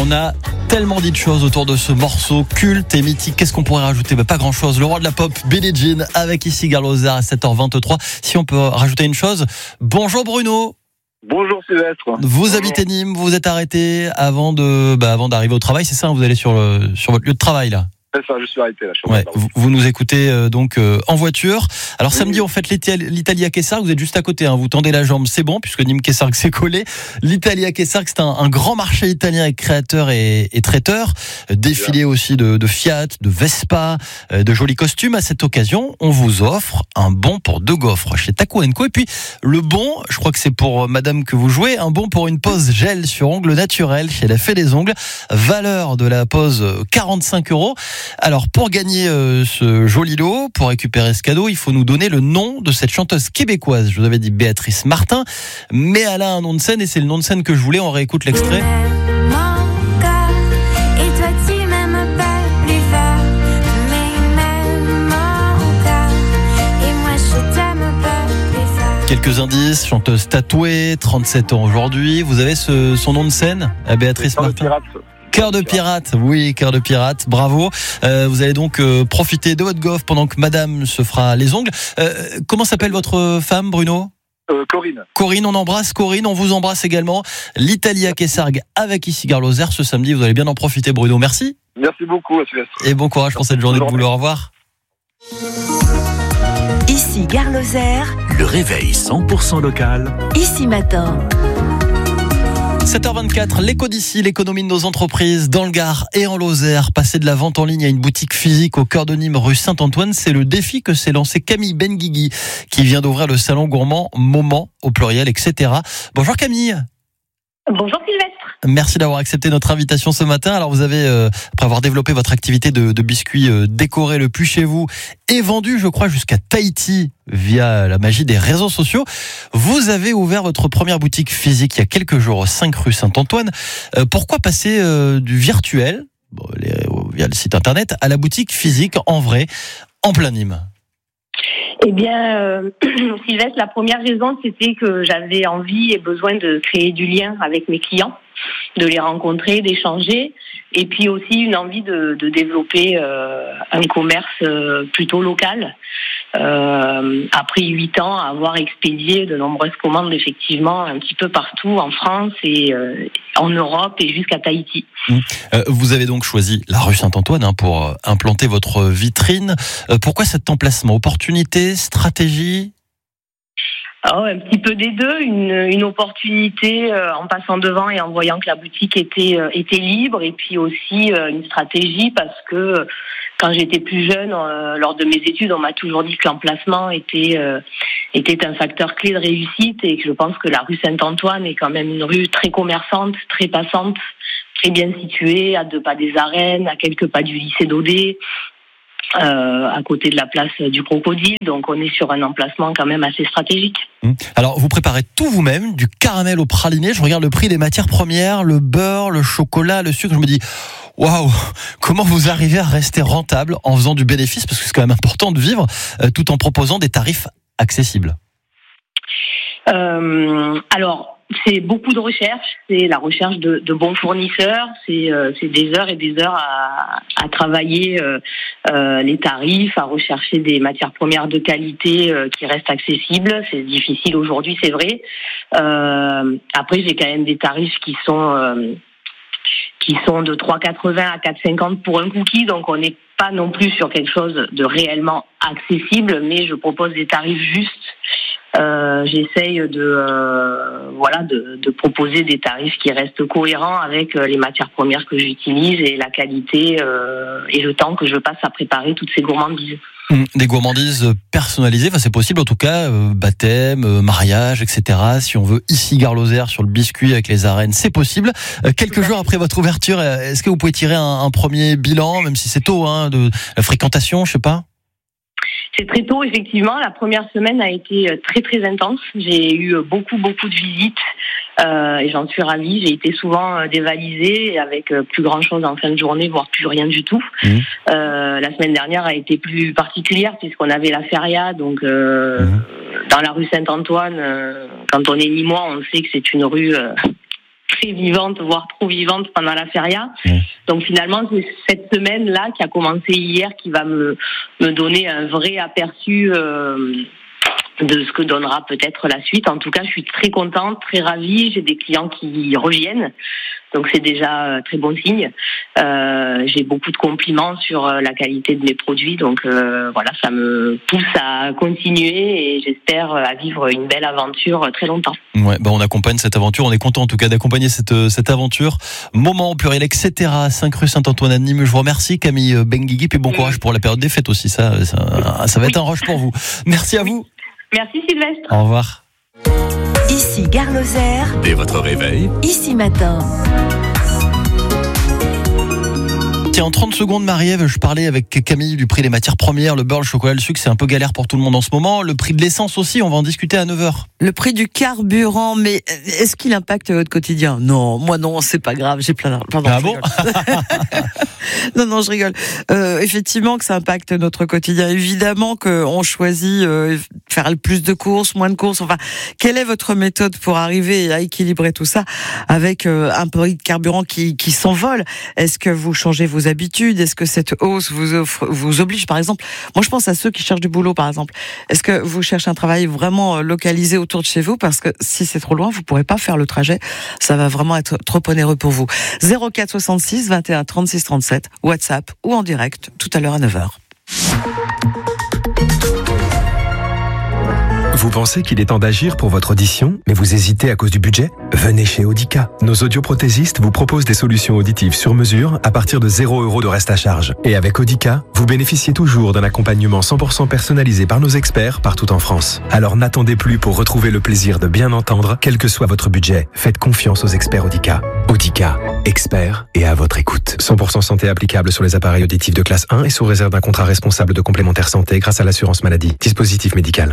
On a tellement dit de choses autour de ce morceau culte et mythique. Qu'est-ce qu'on pourrait rajouter? Pas grand chose. Le roi de la pop, Billie Jean, avec ici Garl Ozer à 7h23. Si on peut rajouter une chose. Bonjour Bruno. Bonjour Sylvestre. Vous habitez Nîmes, vous êtes arrêté avant d'arriver au travail, c'est ça? Vous allez sur votre lieu de travail là? C'est ça, je suis arrêté là. Vous nous écoutez en voiture. Alors samedi, on fête l'Italie à Caissargues. Vous êtes juste à côté, hein. Vous tendez la jambe, c'est bon, puisque Nîmes-Caissargues c'est collé. L'Italie à Caissargues, c'est un grand marché italien avec créateurs et traiteurs. Défilé aussi de Fiat, de Vespa, de jolis costumes. À cette occasion, on vous offre un bon pour 2 gaufres chez Taco & Co. Et puis le bon, je crois que c'est pour madame que vous jouez, un bon pour une pose gel sur ongles naturels chez La Fée des Ongles. Valeur de la pose 45 €. Alors pour gagner ce joli lot, pour récupérer ce cadeau, il faut nous donner le nom de cette chanteuse québécoise. Je vous avais dit Béatrice Martin, mais elle a un nom de scène et c'est le nom de scène que je voulais. On réécoute l'extrait. Quelques indices, chanteuse tatouée, 37 ans aujourd'hui. Vous avez son nom de scène, Béatrice Martin? Cœur de pirate, oui, cœur de pirate, bravo. Vous allez donc profiter de votre gaufre pendant que madame se fera les ongles. Comment s'appelle votre femme, Bruno? Corinne. Corinne, on embrasse Corinne, on vous embrasse également. L'Italie à Caissargues avec ici Garl Ozer ce samedi, vous allez bien en profiter, Bruno. Merci. Merci beaucoup, Sylvestre. Et bon courage pour cette journée de boulot, au revoir. Ici Garl Ozer. Le réveil 100% local. Ici Matin. 7h24, l'éco d'ici, l'économie de nos entreprises dans le Gard et en Lozère. Passer de la vente en ligne à une boutique physique au cœur de Nîmes, rue Saint-Antoine, c'est le défi que s'est lancé Camille Benguigui, qui vient d'ouvrir le salon gourmand Moment au pluriel, etc. Bonjour Camille. Bonjour Sylvestre. Merci d'avoir accepté notre invitation ce matin. Alors vous avez, après avoir développé votre activité de biscuits décorés le plus chez vous et vendu, je crois, jusqu'à Tahiti via la magie des réseaux sociaux, vous avez ouvert votre première boutique physique il y a quelques jours au 5 rue Saint-Antoine. Pourquoi passer du virtuel, via le site internet, à la boutique physique en vrai, en plein Nîmes? Eh bien, Sylvestre, la première raison, c'était que j'avais envie et besoin de créer du lien avec mes clients, de les rencontrer, d'échanger, et puis aussi une envie de développer un commerce plutôt local. Après 8 ans, à avoir expédié de nombreuses commandes, effectivement, un petit peu partout en France et en Europe et jusqu'à Tahiti. Vous avez donc choisi la rue Saint-Antoine pour implanter votre vitrine. Pourquoi cet emplacement? Opportunité, stratégie? Un petit peu des deux, une opportunité en passant devant et en voyant que la boutique était libre, et puis aussi une stratégie parce que quand j'étais plus jeune, lors de mes études, on m'a toujours dit que l'emplacement était un facteur clé de réussite, et que je pense que la rue Saint-Antoine est quand même une rue très commerçante, très passante, très bien située, à 2 pas des arènes, à quelques pas du lycée d'Odé. À côté de la place du Crocodile, donc on est sur un emplacement quand même assez stratégique. Alors vous préparez tout vous-même, du caramel au praliné. Je regarde le prix des matières premières, le beurre, le chocolat, le sucre. Je me dis, waouh, comment vous arrivez à rester rentable en faisant du bénéfice, parce que c'est quand même important de vivre, tout en proposant des tarifs accessibles. Alors, c'est beaucoup de recherche, c'est la recherche de bons fournisseurs, c'est des heures et des heures à travailler les tarifs, à rechercher des matières premières de qualité qui restent accessibles. C'est difficile aujourd'hui, c'est vrai. Après, j'ai quand même des tarifs qui sont de 3,80 à 4,50 pour un cookie, donc on n'est pas non plus sur quelque chose de réellement accessible, mais je propose des tarifs justes. J'essaye de proposer des tarifs qui restent cohérents avec les matières premières que j'utilise et la qualité et le temps que je passe à préparer toutes ces gourmandises. Des gourmandises personnalisées, c'est possible en tout cas, baptême, mariage, etc. Si on veut ici Garl Ozer sur le biscuit avec les arènes, c'est possible. Quelques jours après votre ouverture, est-ce que vous pouvez tirer un premier bilan, même si c'est tôt, de la fréquentation, je sais pas? C'est très tôt, effectivement. La première semaine a été très très intense. J'ai eu beaucoup de visites et j'en suis ravie. J'ai été souvent dévalisée avec plus grand chose en fin de journée, voire plus rien du tout. La semaine dernière a été plus particulière puisqu'on avait la feria, donc dans la rue Saint-Antoine. Quand on est Nîmois, on sait que c'est une rue très vivante, voire trop vivante pendant la feria. Donc finalement, c'est cette semaine-là qui a commencé hier qui va me donner un vrai aperçu de ce que donnera peut-être la suite. En tout cas, je suis très contente, très ravie. J'ai des clients qui reviennent. Donc c'est déjà très bon signe. J'ai beaucoup de compliments sur la qualité de mes produits. Donc voilà, ça me pousse à continuer et j'espère à vivre une belle aventure très longtemps. Ouais, on accompagne cette aventure. On est content en tout cas d'accompagner cette aventure. Moment au pluriel, etc. 5 rue Saint-Antoine à Nîmes. Je vous remercie Camille Benguigui et bon courage pour la période des fêtes aussi. Ça va être un rush pour vous. Merci à vous. Merci Sylvestre. Au revoir. Ici Gare Lozère. Dès votre réveil, Ici Matin. Tiens, en 30 secondes, Marie-Ève, je parlais avec Camille du prix des matières premières, le beurre, le chocolat, le sucre, c'est un peu galère pour tout le monde en ce moment. Le prix de l'essence aussi, on va en discuter à 9h. Le prix du carburant, mais est-ce qu'il impacte votre quotidien ? Non, moi non, c'est pas grave, j'ai plein d'argent. Ah bon ? Non, je rigole. Effectivement que ça impacte notre quotidien. Évidemment qu'on choisit faire le plus de courses, moins de courses. Enfin, quelle est votre méthode pour arriver à équilibrer tout ça avec un prix de carburant qui s'envole ? Est-ce que vous changez vos habitudes ? Est-ce que cette hausse vous oblige, par exemple ? Moi, je pense à ceux qui cherchent du boulot, par exemple. Est-ce que vous cherchez un travail vraiment localisé autour de chez vous ? Parce que si c'est trop loin, vous pourrez pas faire le trajet. Ça va vraiment être trop onéreux pour vous. 04 66 21 36 37, WhatsApp ou en direct, tout à l'heure à 9h. Vous pensez qu'il est temps d'agir pour votre audition, mais vous hésitez à cause du budget ? Venez chez Audica. Nos audioprothésistes vous proposent des solutions auditives sur mesure à partir de 0 € de reste à charge. Et avec Audica, vous bénéficiez toujours d'un accompagnement 100% personnalisé par nos experts partout en France. Alors n'attendez plus pour retrouver le plaisir de bien entendre, quel que soit votre budget. Faites confiance aux experts Audica. Audica, experts et à votre écoute. 100% santé applicable sur les appareils auditifs de classe 1 et sous réserve d'un contrat responsable de complémentaire santé grâce à l'assurance maladie. Dispositif médical.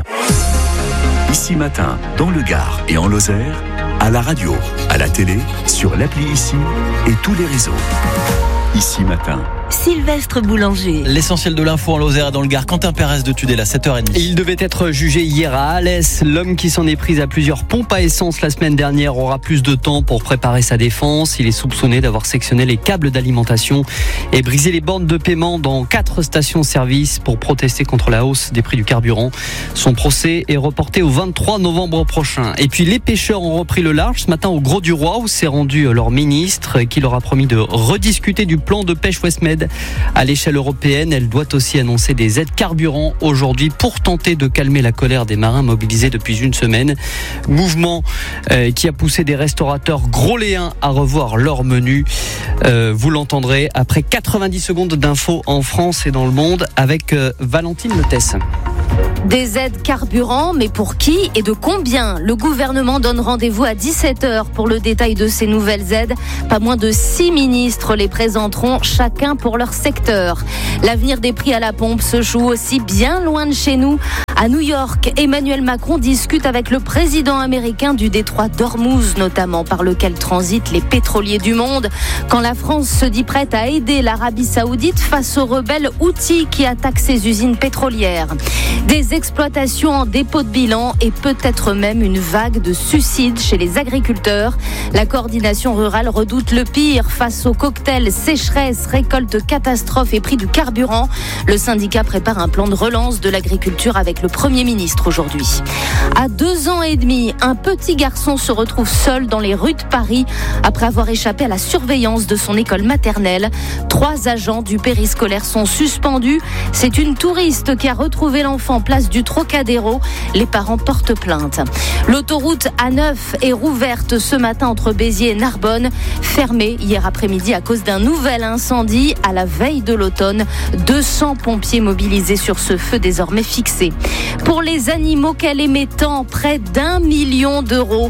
Ici Matin, dans le Gard et en Lozère, à la radio, à la télé, sur l'appli Ici et tous les réseaux. Ici Matin. Sylvestre Boulanger. L'essentiel de l'info en Lozère et dans le Gard. Quentin Pérez de Tudela, 7h30. Et il devait être jugé hier à Alès. L'homme qui s'en est pris à plusieurs pompes à essence la semaine dernière aura plus de temps pour préparer sa défense. Il est soupçonné d'avoir sectionné les câbles d'alimentation et brisé les bornes de paiement dans 4 stations-service pour protester contre la hausse des prix du carburant. Son procès est reporté au 23 novembre prochain. Et puis les pêcheurs ont repris le large ce matin au Gros du Roi où s'est rendu leur ministre qui leur a promis de rediscuter du plan de pêche Westmed à l'échelle européenne. Elle doit aussi annoncer des aides carburant aujourd'hui pour tenter de calmer la colère des marins mobilisés depuis une semaine. Mouvement qui a poussé des restaurateurs groléens à revoir leur menu. Vous l'entendrez après 90 secondes d'infos en France et dans le monde avec Valentine Lettès. Des aides carburant, mais pour qui et de combien ? Le gouvernement donne rendez-vous à 17h pour le détail de ces nouvelles aides. Pas moins de 6 ministres les présenteront, chacun pour leur secteur. L'avenir des prix à la pompe se joue aussi bien loin de chez nous. À New York, Emmanuel Macron discute avec le président américain du détroit d'Ormuz, notamment par lequel transitent les pétroliers du monde. Quand la France se dit prête à aider l'Arabie Saoudite face aux rebelles Houthis qui attaquent ses usines pétrolières. Des exploitations en dépôt de bilan et peut-être même une vague de suicides chez les agriculteurs. La coordination rurale redoute le pire face au cocktail sécheresse, récolte catastrophe et prix du carburant. Le syndicat prépare un plan de relance de l'agriculture avec le Premier ministre aujourd'hui. À 2 ans et demi, un petit garçon se retrouve seul dans les rues de Paris après avoir échappé à la surveillance de son école maternelle. 3 agents du périscolaire sont suspendus. C'est une touriste qui a retrouvé l'enfant place du Trocadéro. Les parents portent plainte. L'autoroute A9 est rouverte ce matin entre Béziers et Narbonne, fermée hier après-midi à cause d'un nouvel incendie à la veille de l'automne. 200 pompiers mobilisés sur ce feu désormais fixé. Pour les animaux qu'elle aimait tant, près d'1 million d'euros,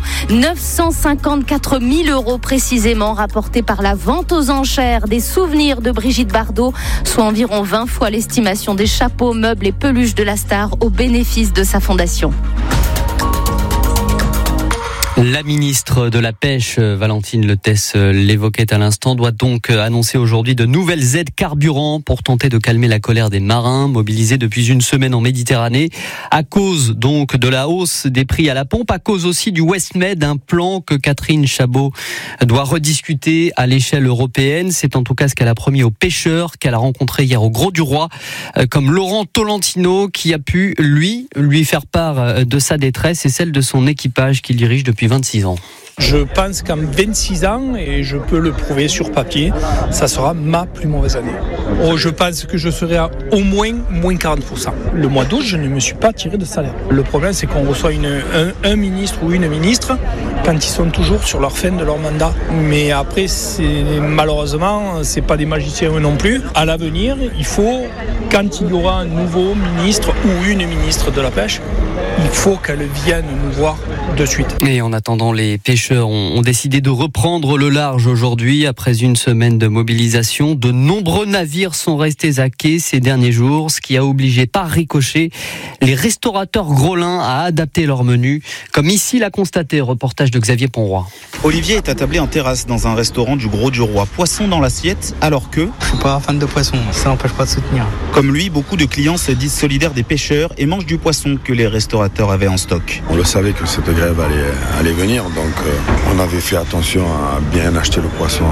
954 000 € précisément rapportés par la vente aux enchères des souvenirs de Brigitte Bardot, soit environ 20 fois l'estimation des chapeaux, meubles et peluches de la star au bénéfice de sa fondation. La ministre de la Pêche, Valentine Lethès, l'évoquait à l'instant, doit donc annoncer aujourd'hui de nouvelles aides carburant pour tenter de calmer la colère des marins mobilisés depuis une semaine en Méditerranée à cause donc de la hausse des prix à la pompe, à cause aussi du Westmed, un plan que Catherine Chabot doit rediscuter à l'échelle européenne. C'est en tout cas ce qu'elle a promis aux pêcheurs qu'elle a rencontrés hier au Gros du Roi, comme Laurent Tolentino qui a pu, lui faire part de sa détresse et celle de son équipage qu'il dirige depuis 26 ans. Je pense qu'en 26 ans, et je peux le prouver sur papier, ça sera ma plus mauvaise année. Je pense que je serai à au moins 40%. Le mois d'août, je ne me suis pas tiré de salaire. Le problème, c'est qu'on reçoit un ministre ou une ministre quand ils sont toujours sur leur fin de leur mandat. Mais après, malheureusement, c'est pas des magiciens non plus. À l'avenir, il faut, quand il y aura un nouveau ministre ou une ministre de la pêche, il faut qu'elle vienne nous voir de suite. Et en attendant, les pêcheurs ont décidé de reprendre le large aujourd'hui. Après une semaine de mobilisation, de nombreux navires sont restés à quai ces derniers jours, ce qui a obligé par ricochet les restaurateurs grolins à adapter leur menu, comme ici l'a constaté, reportage de Xavier Ponroy. Olivier est attablé en terrasse dans un restaurant du Gros du Roi. Poisson dans l'assiette, alors que... Je suis pas fan de poisson, ça n'empêche pas de soutenir. Comme lui, beaucoup de clients se disent solidaires des pêcheurs et mangent du poisson que les restaurateurs avaient en stock. On le savait que cette grève allait venir, donc on avait fait attention à bien acheter le poisson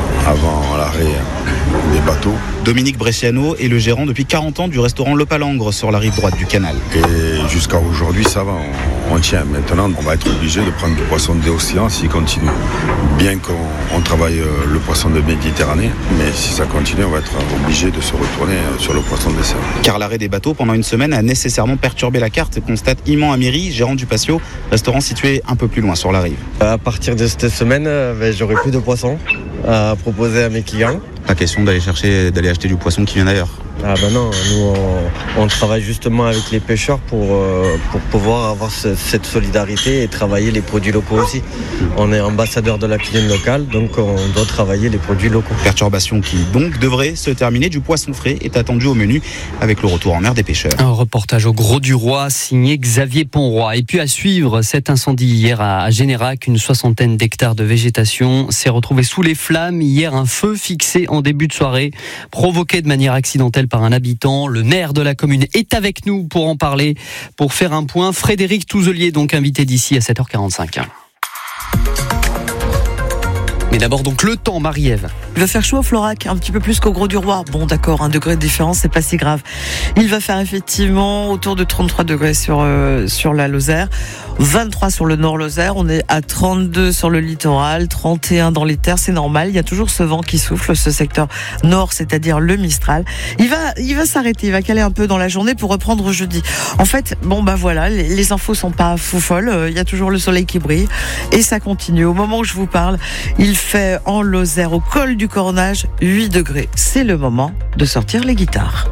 avant l'arrêt des bateaux. Dominique Bresciano est le gérant depuis 40 ans du restaurant Le Palangre sur la rive droite du canal. Et jusqu'à aujourd'hui, ça va, on tient. Maintenant, on va être obligé de prendre du poisson des océans s'il continue. Bien qu'on travaille le poisson de Méditerranée, mais si ça continue, on va être obligé de se retourner sur le poisson des océans. Car l'arrêt des bateaux pendant une semaine a nécessairement perturbé la carte, constate Iman Amiri, gérant du Patio, restaurant situé un peu plus loin sur la rive. À partir de cette semaine, j'aurai plus de poissons à proposer à mes clients. Pas question d'aller acheter du poisson qui vient d'ailleurs. Ah ben non, nous on travaille justement avec les pêcheurs pour pouvoir avoir cette solidarité et travailler les produits locaux aussi. On est ambassadeur de la cuisine locale, donc on doit travailler les produits locaux. Perturbation qui donc devrait se terminer. Du poisson frais est attendu au menu avec le retour en mer des pêcheurs. Un reportage au Gros du Roi signé Xavier Ponroy. Et puis à suivre cet incendie hier à Générac, une 60aine d'hectares de végétation s'est retrouvée sous les flammes. Hier, un feu fixé en début de soirée, provoqué de manière accidentelle par un habitant. Le maire de la commune est avec nous pour en parler, pour faire un point. Frédéric Touzelier, donc invité d'ici à 7h45. Mais d'abord donc le temps, Marie-Ève. Il va faire chaud au Florac, un petit peu plus qu'au Gros du Roi. Bon d'accord, 1 degré de différence, c'est pas si grave. Il va faire effectivement autour de 33 degrés sur la Lozère, 23 sur le Nord Lozère, on est à 32 sur le littoral, 31 dans les terres, c'est normal. Il y a toujours ce vent qui souffle, ce secteur nord, c'est-à-dire le Mistral. Il va s'arrêter, il va caler un peu dans la journée pour reprendre jeudi. En fait, voilà, les infos sont pas fou folles, il y a toujours le soleil qui brille et ça continue. Au moment où je vous parle, il fait en Lozère, au col du Cornage, 8 degrés. C'est le moment de sortir les guitares.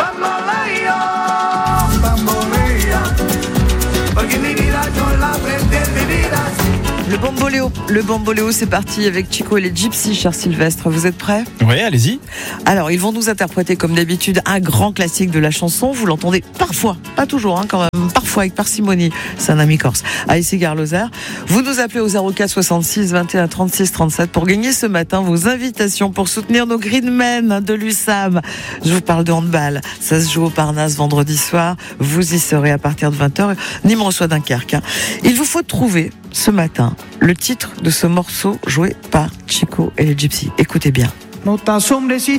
Le bamboléo, c'est parti avec Chico et les Gypsies, cher Sylvestre. Vous êtes prêts ? Oui, allez-y. Alors, ils vont nous interpréter comme d'habitude un grand classique de la chanson. Vous l'entendez parfois, pas toujours, quand même, parfois avec parcimonie. C'est un ami corse. À Issy-Gare-Lozère. Vous nous appelez au 04 66 21 36 37 pour gagner ce matin vos invitations pour soutenir nos Greenmen de l'USAM. Je vous parle de handball. Ça se joue au Parnasse vendredi soir. Vous y serez à partir de 20h. Nîmes reçoit Dunkerque. Il vous faut trouver ce matin le titre de ce morceau joué par Chico et les Gypsies. Écoutez bien. No está sombrecita.